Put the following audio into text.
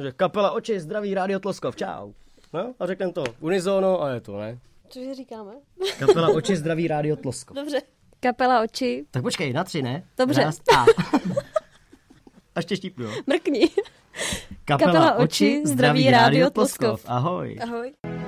Že kapela Oči, zdraví Rádio Tloskov, čau. No a řekneme to unizono a je to, ne? Cože říkáme? Kapela Oči, zdraví Rádio Tloskov. Dobře. Kapela Oči. Tak počkej, na 3, ne? Dobře. A ještě štípnu, jo? Mrkni. Kapela Oči, zdraví Rádio Tloskov. Ahoj. Ahoj.